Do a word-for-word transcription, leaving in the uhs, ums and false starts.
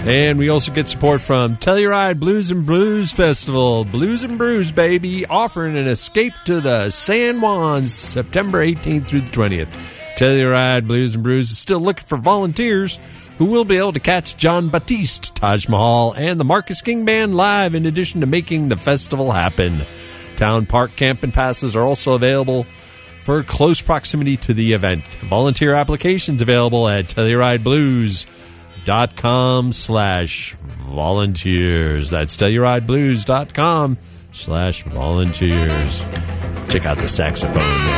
And we also get support from Telluride Blues and Brews Festival. Blues and Brews, baby, offering an escape to the San Juans September eighteenth through the twentieth. Telluride Blues and Brews is still looking for volunteers who will be able to catch John Batiste, Taj Mahal, and the Marcus King Band live in addition to making the festival happen. Town Park camping passes are also available for close proximity to the event. Volunteer applications available at TellurideBlues.com slash volunteers. That's TellurideBlues.com slash volunteers. Check out the saxophone.